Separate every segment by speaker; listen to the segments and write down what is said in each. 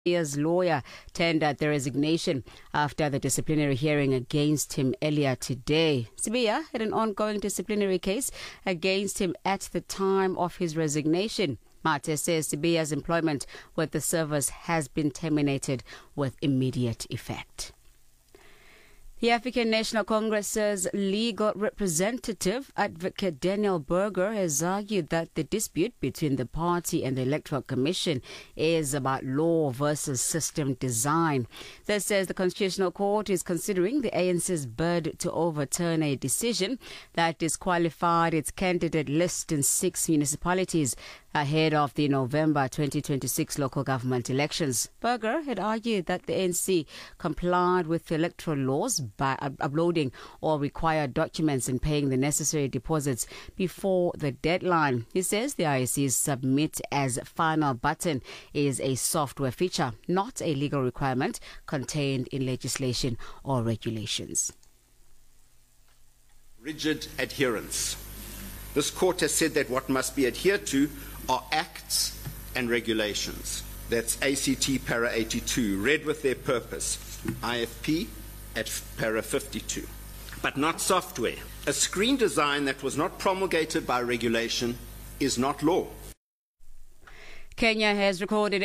Speaker 1: Sibiya's lawyer tendered the resignation after the disciplinary hearing against him earlier today. Sibiya had an ongoing disciplinary case against him at the time of his resignation. Mate says Sibiya's employment with the service has been terminated with immediate effect. The African National Congress's legal representative, Advocate Daniel Berger, has argued that the dispute between the party and the Electoral Commission is about law versus system design. This says the Constitutional Court is considering the ANC's bid to overturn a decision that disqualified its candidate list in 6 municipalities ahead of the November 2026 local government elections. Berger had argued that the ANC complied with the electoral laws by uploading all required documents and paying the necessary deposits before the deadline. He says the IEC's submit as final button is a software feature, not a legal requirement contained in legislation or regulations.
Speaker 2: Rigid adherence. This court has said that what must be adhered to are acts and regulations. That's ACT Para 82, read with their purpose. IFP at Para 52. But not software. A screen design that was not promulgated by regulation is not law.
Speaker 1: Kenya has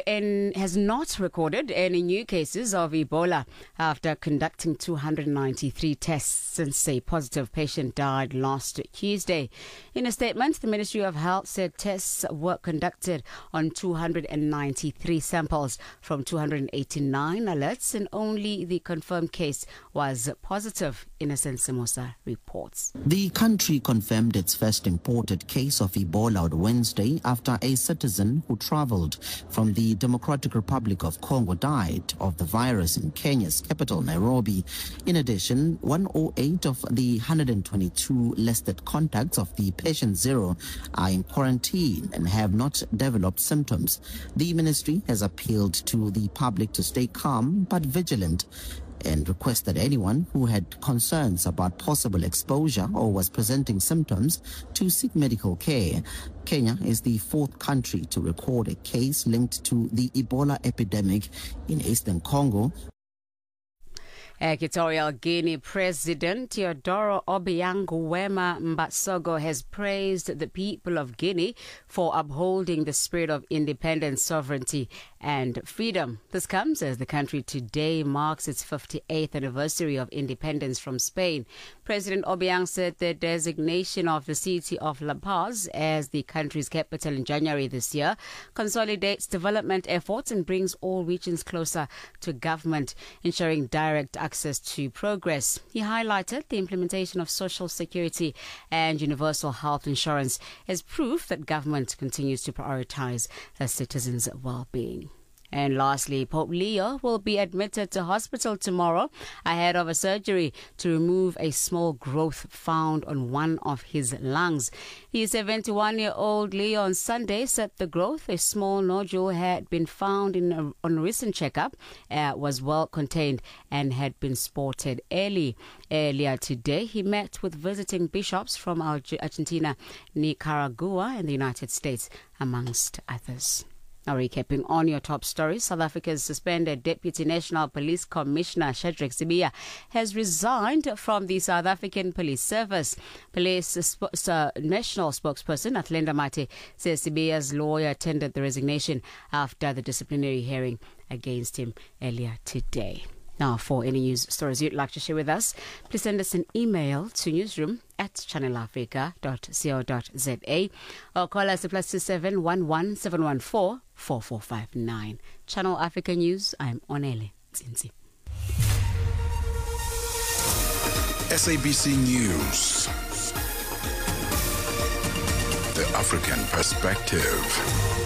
Speaker 1: not recorded any new cases of Ebola after conducting 293 tests since a positive patient died last Tuesday. In a statement, the Ministry of Health said tests were conducted on 293 samples from 289 alerts and only the confirmed case was positive. Innocent Simosa reports.
Speaker 3: The country confirmed its first imported case of Ebola on Wednesday after a citizen who traveled from the Democratic Republic of Congo died of the virus in Kenya's capital, Nairobi. In addition, 108 of the 122 listed contacts of the patient zero are in quarantine and have not developed symptoms. The ministry has appealed to the public to stay calm but vigilant and requested anyone who had concerns about possible exposure or was presenting symptoms to seek medical care. Kenya is the 4th country to record a case linked to the Ebola epidemic in eastern Congo.
Speaker 1: Equatorial Guinea President Teodoro Obiang Nguema Mbasogo has praised the people of Guinea for upholding the spirit of independence, sovereignty and freedom. This comes as the country today marks its 58th anniversary of independence from Spain. President Obiang said the designation of the city of La Paz as the country's capital in January this year consolidates development efforts and brings all regions closer to government, ensuring direct access to progress. He highlighted the implementation of social security and universal health insurance as proof that government continues to prioritize the citizens' well-being. And lastly, Pope Leo will be admitted to hospital tomorrow ahead of a surgery to remove a small growth found on one of his lungs. The 71-year-old Leo on Sunday said the growth, a small nodule, had been found on a recent checkup, was well contained and had been spotted earlier today. He met with visiting bishops from Argentina, Nicaragua and the United States, amongst others. Now recapping on your top stories, South Africa's suspended Deputy National Police Commissioner Shadrack Sibiya has resigned from the South African Police Service. Police national spokesperson Athlenda Mate says Sibiya's lawyer tendered the resignation after the disciplinary hearing against him earlier today. Now, for any news stories you'd like to share with us, please send us an email to newsroom@channelafrica.co.za or call us at +27 11 714 4459. Channel Africa News, I'm Onele Tsinzi.
Speaker 4: SABC News. The African Perspective.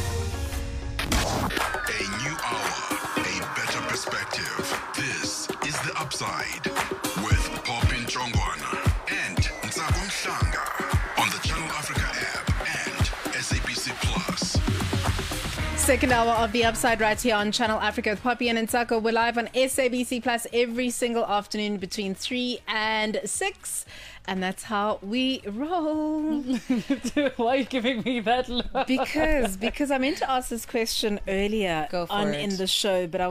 Speaker 4: A new hour, a better perspective. This is The Upside with Popin Chongwana and Ntsako Mhlanga on the Channel Africa app and SABC Plus.
Speaker 5: second hour of The Upside right here on Channel Africa with Poppy and Nsako. We're live on SABC Plus every single afternoon between 3 and 6. And that's how we roll.
Speaker 6: Why are you giving me that look?
Speaker 5: Because I meant to ask this question earlier
Speaker 6: Go for
Speaker 5: on
Speaker 6: it.
Speaker 5: in the show, but I